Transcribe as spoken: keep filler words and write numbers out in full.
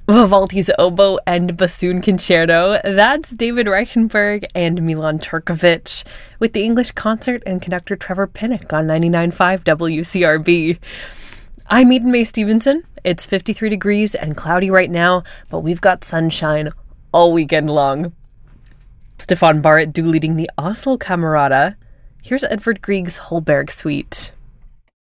Vivaldi's Oboe and Bassoon Concerto. That's David Reichenberg and Milan Turkovic with the English concert and conductor Trevor Pinnock on ninety-nine point five W C R B. I'm Eden Mae Stevenson. It's fifty-three degrees and cloudy right now, but we've got sunshine all weekend long. Stefan Barrett duo leading the Oslo Camerata. Here's Edvard Grieg's Holberg Suite.